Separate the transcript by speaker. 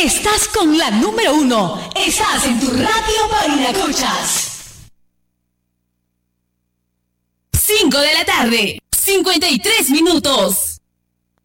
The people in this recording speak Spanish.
Speaker 1: Estás con la número 1. Estás en tu radio Painacochas. 5 de la tarde, 53 minutos.